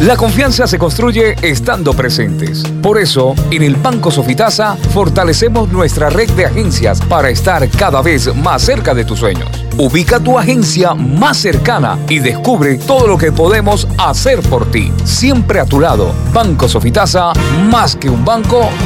La confianza se construye estando presentes. Por eso, en el Banco Sofitasa fortalecemos nuestra red de agencias para estar cada vez más cerca de tus sueños. Ubica tu agencia más cercana y descubre todo lo que podemos hacer por ti. Siempre a tu lado. Banco Sofitasa, más que un banco,